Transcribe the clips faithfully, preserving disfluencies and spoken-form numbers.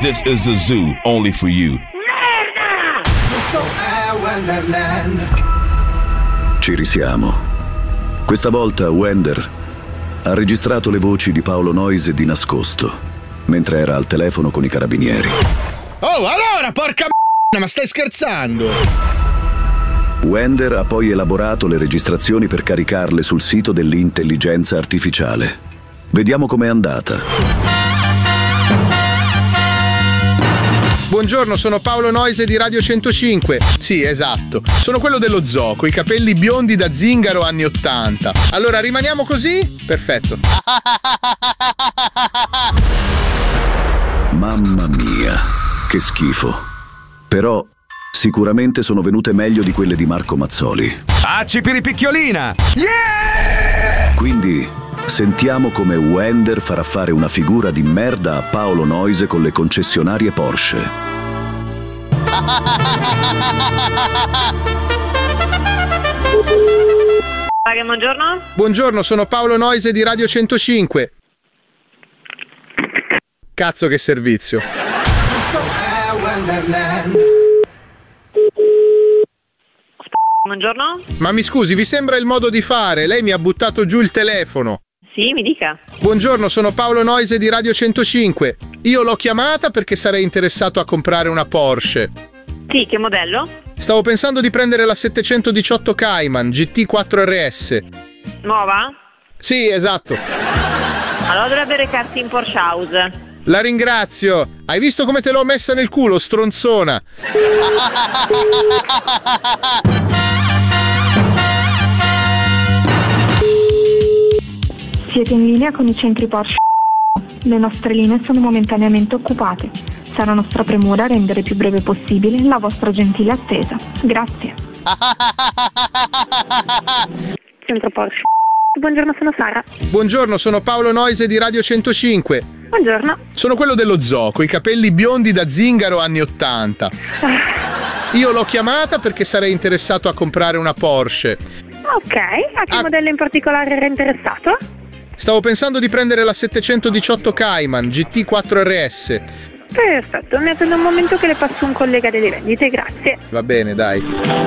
This is the zoo, only for you. Ci risiamo. Questa volta Wender ha registrato le voci di Paolo Noise di nascosto, mentre era al telefono con i carabinieri. Oh, allora, porca m***a, ma stai scherzando? Wender ha poi elaborato le registrazioni per caricarle sul sito dell'intelligenza artificiale. Vediamo com'è andata. Buongiorno, sono Paolo Noise di Radio centocinque. Sì, esatto. Sono quello dello zoo, coi capelli biondi da zingaro anni ottanta. Allora, rimaniamo così? Perfetto. Mamma mia, che schifo. Però sicuramente sono venute meglio di quelle di Marco Mazzoli. Acci piripicchiolina! Yeah! Quindi sentiamo come Wender farà fare una figura di merda a Paolo Noise con le concessionarie Porsche. Buongiorno. Buongiorno, sono Paolo Noise di Radio centocinque. Cazzo, che servizio. Buongiorno. Ma mi scusi, vi sembra il modo di fare? Lei mi ha buttato giù il telefono. Sì, mi dica. Buongiorno, sono Paolo Noise di Radio centocinque. Io l'ho chiamata perché sarei interessato a comprare una Porsche. Sì, che modello? Stavo pensando di prendere la settecentodiciotto Cayman G T quattro R S. Nuova? Sì, esatto. Allora dovrebbe recarsi in Porsche House. La ringrazio. Hai visto come te l'ho messa nel culo, stronzona? Siete in linea con i centri Porsche. Le nostre linee sono momentaneamente occupate. Sarà nostra premura rendere più breve possibile la vostra gentile attesa. Grazie. Centro Porsche. Buongiorno, sono Sara. Buongiorno, sono Paolo Noise di Radio centocinque. Buongiorno. Sono quello dello zoo, coi capelli biondi da zingaro anni ottanta. Io l'ho chiamata perché sarei interessato a comprare una Porsche. Ok, a che ah. modello in particolare era interessato? Stavo pensando di prendere la settecentodiciotto Cayman G T quattro R S. Perfetto, mi attendo un momento che le passo un collega delle vendite, grazie. Va bene, dai.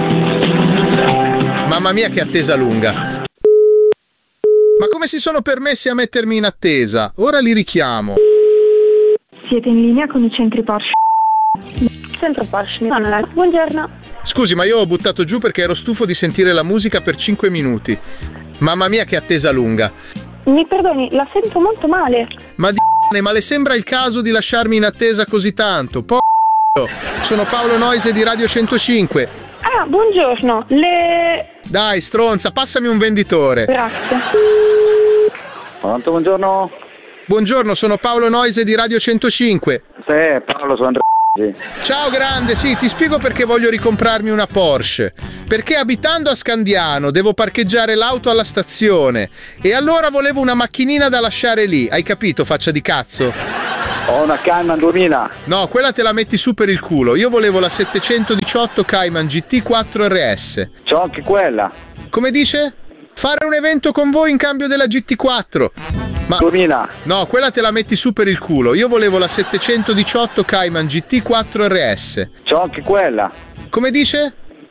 Mamma mia, che attesa lunga. Ma come si sono permessi a mettermi in attesa? Ora li richiamo. Siete in linea con i centri Porsche. Centro Porsche, buongiorno. Scusi, ma io ho buttato giù perché ero stufo di sentire la musica per cinque minuti. Mamma mia, che attesa lunga. Mi perdoni, la sento molto male. Ma di ma le sembra il caso di lasciarmi in attesa così tanto? Po***o. Sono Paolo Noise di Radio centocinque. Ah, buongiorno, le... Dai, stronza, passami un venditore. Grazie. Pronto, buongiorno. Buongiorno, sono Paolo Noise di Radio centocinque. Sì, Paolo, sono Andrea. Ciao grande, sì, ti spiego perché voglio ricomprarmi una Porsche. Perché abitando a Scandiano devo parcheggiare l'auto alla stazione e allora volevo una macchinina da lasciare lì, hai capito, faccia di cazzo? Ho una Cayman duemila. No, quella te la metti su per il culo. Io volevo la settecentodiciotto Cayman G T quattro R S. C'ho anche quella. Come dice? Fare un evento con voi in cambio della G T quattro. Ma duemila. No, quella te la metti su per il culo. Io volevo la settecentodiciotto Cayman G T quattro R S. C'ho anche quella. Come dice?